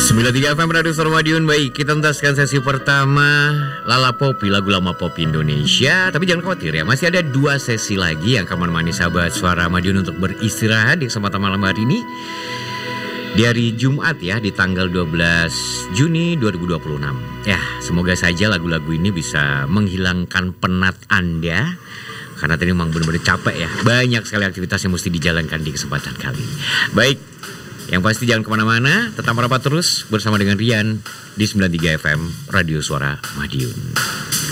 93 FM Radio Suara Madiun. Baik, kita tuntaskan sesi pertama Lala Popi, lagu lama pop Indonesia. Tapi jangan khawatir ya, masih ada 2 sesi lagi yang akan menemani sahabat Suara Madiun untuk beristirahat di kesempatan malam hari ini. Di hari Jumat ya, di tanggal 12 Juni 2026. Ya, semoga saja lagu-lagu ini bisa menghilangkan penat Anda. Karena tadi memang benar-benar capek ya. Banyak sekali aktivitas yang mesti dijalankan di kesempatan kali. Baik, yang pasti jangan kemana-mana, tetap merapat terus bersama dengan Rian di 93 FM Radio Suara Madiun.